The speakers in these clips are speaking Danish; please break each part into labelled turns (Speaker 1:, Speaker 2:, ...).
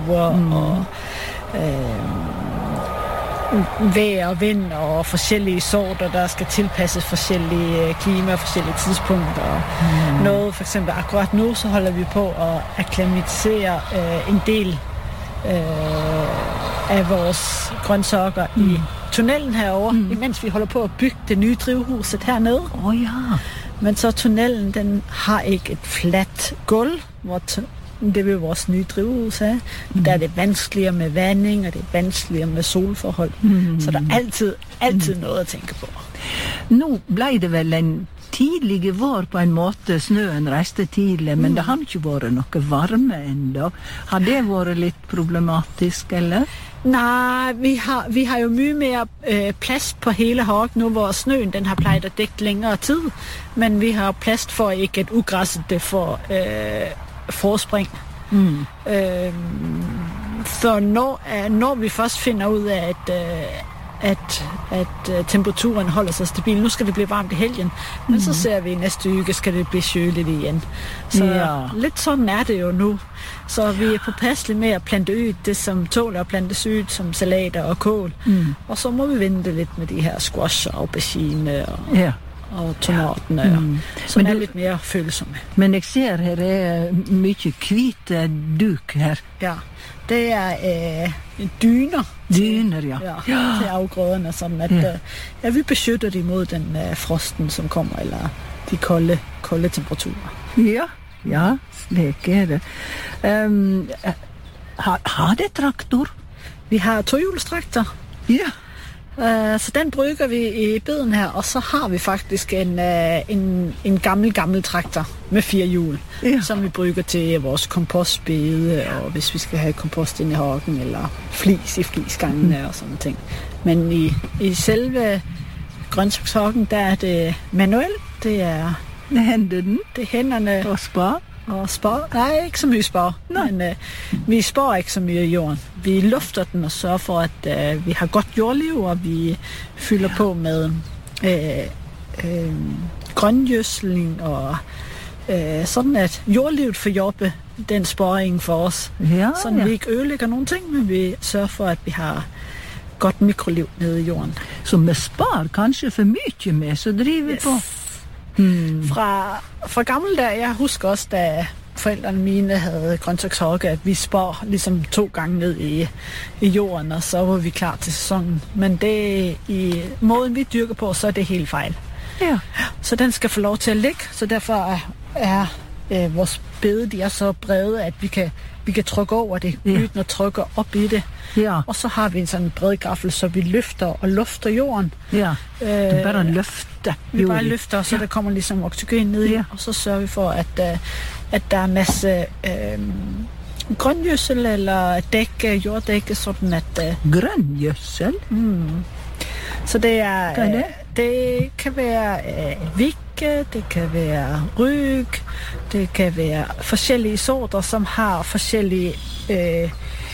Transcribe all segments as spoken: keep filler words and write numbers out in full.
Speaker 1: temperaturer mm. og øh, vejr og vind og forskellige sorter, der skal tilpasses forskellige klima og forskellige tidspunkter. Og mm. noget, for eksempel akkurat nu, så holder vi på at akklimatisere øh, en del øh, af vores grøntsager mm. i tunnelen herovre, mm. imens vi holder på at bygge det nye drivhuset hernede.
Speaker 2: Åh oh, ja.
Speaker 1: Men så tunnelen, den har ikke et fladt gulv, hvor t- det vil vores nye drivhus have. Mm. Der er det vanskeligere med vanding, og det er vanskeligere med solforhold. Mm. Så der er altid, altid mm. noget at tænke på.
Speaker 2: Nu blev det vel en tidlig vår på en måte, snøen reiste tidlig, men mm. det har ikke vært noe varme enda. Har det vært litt problematisk, eller?
Speaker 1: Nej, vi har, vi har jo mye mere øh, plads på hele Haag nu, hvor snøen den har plejet at dække længere tid, men vi har plads for ikke at ugræsset det for øh, forspring. Mm. Øh, så når, når vi først finder ud af, at, øh, at, at temperaturen holder sig stabil, nu skal det blive varmt i helgen, men mm. så ser vi næste uge, skal det blive køligt igen. Så ja. Lidt sådan er det jo nu. Så vi er påpasselige med at plante ud det, som tåler at plantes ud, som salater og kål. Mm. Og så må vi vente lidt med de her squash og aubergine og, ja. og tomaterne, ja. mm. som men er du, lidt mere følsomme.
Speaker 2: Men jeg ser her er mye hvite duk her.
Speaker 1: Ja, det er øh, dyner.
Speaker 2: Dyner, ja.
Speaker 1: ja. ja. Til afgrøderne, sådan at ja. Øh, ja, vi beskytter de mod den øh, frosten, som kommer, eller de kolde, kolde temperaturer.
Speaker 2: Ja. Ja, slik er det. Um, har, har det traktor?
Speaker 1: Vi har tohjulstraktor.
Speaker 2: Ja.
Speaker 1: Uh, så den bruger vi i beden her, og så har vi faktisk en, uh, en, en gammel, gammel traktor med fire hjul, ja. Som vi bruger til vores kompostbede, og hvis vi skal have kompost ind i hagen, eller flis i flisgangene mm. og sådan ting. Men i, i selve grøntsagshagen, der er det manuelt. Det er
Speaker 2: Det hænder den.
Speaker 1: Det er hænderne.
Speaker 2: Og spar.
Speaker 1: Og spar. Nej, ikke så mye spar. Nej. Men uh, vi spar ikke så mye i jorden. Vi lufter den og sørger for, at uh, vi har godt jordliv, og vi fylder ja. På med uh, uh, grøngjødsling og uh, sådan, at jordlivet får jobbe den sparing for os.
Speaker 2: Ja,
Speaker 1: sådan
Speaker 2: ja.
Speaker 1: Vi ikke ødelægger nogen ting, men vi sørger for, at vi har godt mikroliv nede i jorden.
Speaker 2: Så med spar kanskje for mye med, så driver yes. vi på.
Speaker 1: Hmm. Fra, fra gammel der, jeg husker også, da forældrene mine havde grøntsagshage, at vi spar ligesom to gange ned i, i jorden, og så var vi klar til sæsonen. Men det i måden, vi dyrker på, så er det helt fejl.
Speaker 2: Ja.
Speaker 1: Så den skal få lov til at ligge, så derfor er, er øh, vores bede, de er så brede, at vi kan, vi kan trykke over det, ja. Uden at trykke op i det.
Speaker 2: Ja.
Speaker 1: Og så har vi en sådan bred gaffel, så vi løfter og lufter jorden.
Speaker 2: Ja, øh, du bare løfter.
Speaker 1: Vi bare løfter, så ja. Der kommer ligesom oxygen ned i, ja. Og så sørger vi for, at, uh, at der er en masse uh, grøngjødsel eller dække, jorddække, sådan at... Uh,
Speaker 2: grøngjødsel?
Speaker 1: Mm. Så det er...
Speaker 2: Hvad er det?
Speaker 1: Uh, det kan være uh, vikke, det kan være ryg, det kan være forskellige sorter, som har forskellige... Uh,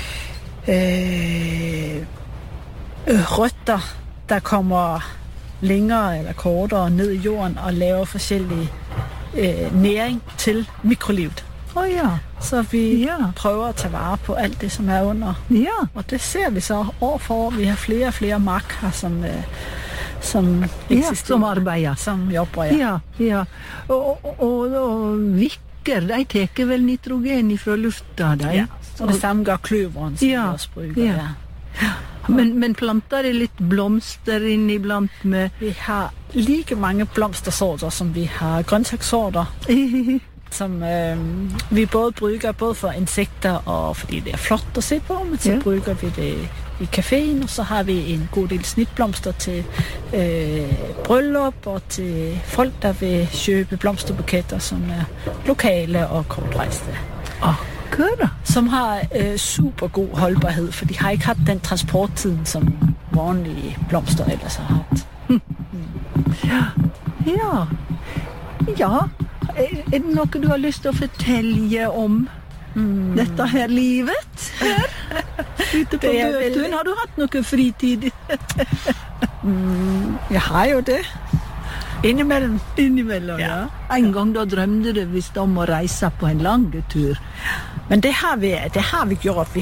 Speaker 1: Øh, øh, røtter, der kommer længere eller kortere ned i jorden og laver forskellige øh, næring til mikrolivet.
Speaker 2: Oh, ja.
Speaker 1: Så vi
Speaker 2: ja.
Speaker 1: Prøver at tage vare på alt det, som er under.
Speaker 2: Ja.
Speaker 1: Og det ser vi så år for år. Vi har flere og flere marker, som, øh, som
Speaker 2: ja,
Speaker 1: eksisterer.
Speaker 2: Som arbejder.
Speaker 1: Som jobber, ja.
Speaker 2: Ja, ja. Og, og, og, og vikker, de tækker vel nitrogen fra lufta, de?
Speaker 1: Ja. Og det samme gør kløveren, som
Speaker 2: ja.
Speaker 1: Vi også bruger.
Speaker 2: Ja. Ja. Men, men planter det lidt blomster ind iblandt med?
Speaker 1: Vi har lige mange blomstersorter, som vi har grøntsagssorter, som øh, vi både bruger både for insekter og fordi det er flot at se på, men så ja. Bruger vi det i caféen, og så har vi en god del snitblomster til øh, bryllup og til folk, der vil købe blomsterbuketter, som er lokale og kortrejste.
Speaker 2: Oh.
Speaker 1: Som har øh, super god holdbarhed, for de har ikke haft den transporttiden, som vanlige blomster ellers har haft.
Speaker 2: Mm. Ja. Ja. Ja. Er det noget, du har lyst til at fortælle om mm. dette her livet her? Ute på Bøtun, har du haft noget fritid?
Speaker 1: mm, jeg har jo det. Indimellem.
Speaker 2: Indimellem, ja. ja. En gang da drømte du vist om at rejse på en lang tur.
Speaker 1: Men det har vi, det har vi gjort. Vi